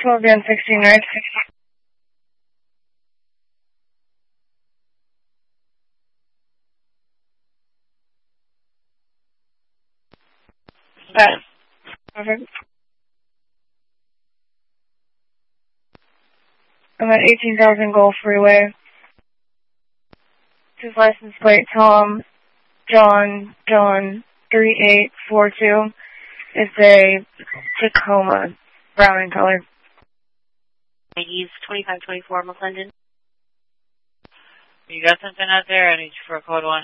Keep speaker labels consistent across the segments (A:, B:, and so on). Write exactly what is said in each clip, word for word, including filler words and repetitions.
A: twelve down sixteen right. That. Perfect. I'm at eighteen thousand Gulf Freeway. His license plate, Tom, John, John, three eight four two. It's a Tacoma, brown in color.
B: Use twenty-five twenty-four McClendon. You got something out there? I need you for a code one.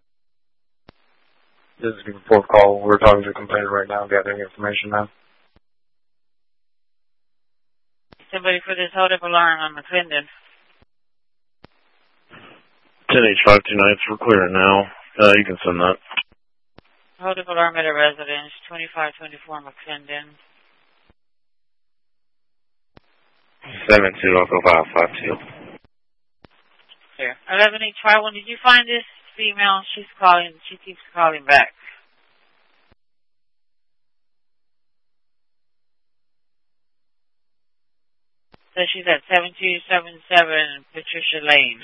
C: This is the fourth call. We're talking to a complainant right now, gathering information now.
B: Somebody for this hold-up alarm on McClendon.
D: ten H five two nine, we're clear now. Uh, you can send that.
B: Hold-up alarm at a residence, twenty-five twenty-four McClendon.
D: seven two Alpha five five two.
B: Clear. eleven H five one, did you find this female? She's calling, she keeps calling back. So she's at seven two seven seven Patricia Lane.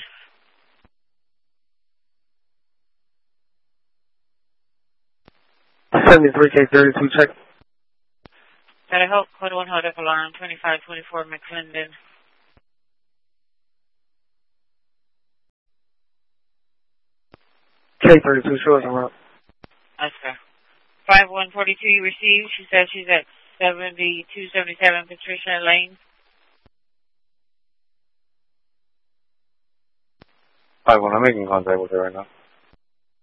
C: seventy-three K thirty-two, check.
B: Got a hold, code one hold up alarm, twenty-five twenty-four McClendon.
C: K thirty-two, show us around.
B: That's fair. five one four two you received. She says she's at seventy-two seventy-seven Patricia Lane.
C: five one, I'm making contact with her right now.